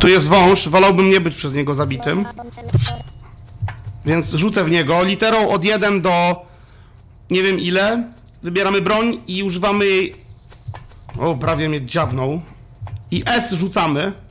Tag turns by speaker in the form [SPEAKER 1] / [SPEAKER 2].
[SPEAKER 1] Tu jest wąż, wolałbym nie być przez niego zabitym. Więc rzucę w niego. Literą od 1 do... nie wiem ile. Wybieramy broń i używamy jej... O, prawie mnie dziabnął. I S rzucamy.